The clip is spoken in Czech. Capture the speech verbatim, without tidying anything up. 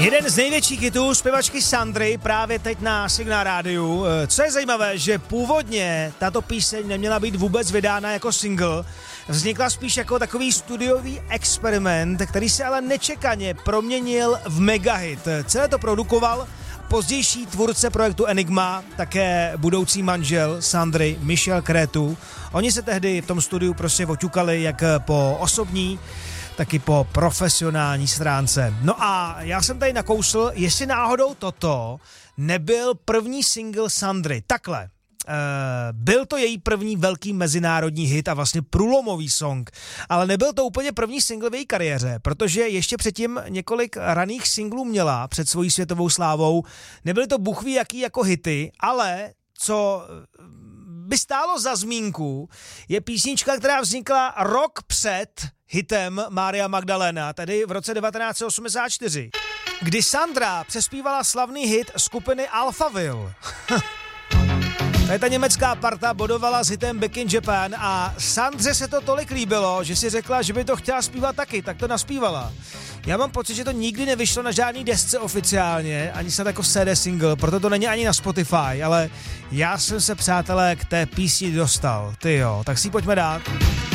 Jeden z největších hitů zpěvačky Sandry právě teď na Signál rádiu. Co je zajímavé, že původně tato píseň neměla být vůbec vydána jako single. Vznikla spíš jako takový studiový experiment, který se ale nečekaně proměnil v megahit. Celé to produkoval pozdější tvůrce projektu Enigma, také budoucí manžel Sandry, Michel Cretu. Oni se tehdy v tom studiu prostě oťukali jak po osobní, taky po profesionální stránce. No a já jsem tady nakousl, jestli náhodou toto nebyl první single Sandry. Takhle. Uh, byl to její první velký mezinárodní hit a vlastně průlomový song, ale nebyl to úplně první single v její kariéře, protože ještě předtím několik raných singlů měla před svojí světovou slávou. Nebyly to bůh ví jaký jako hity, ale co by stálo za zmínku, je písnička, která vznikla rok před hitem Mária Magdalena, tedy v roce devatenáct set osmdesát čtyři, kdy Sandra přespívala slavný hit skupiny Alphaville. Tady ta německá parta bodovala s hitem Back in Japan a Sandře se to tolik líbilo, že si řekla, že by to chtěla zpívat taky, tak to naspívala. Já mám pocit, že to nikdy nevyšlo na žádný desce oficiálně, ani snad jako C D single, proto to není ani na Spotify, ale já jsem se, přátelé, k té písni dostal. Ty jo, tak si ji pojďme dát.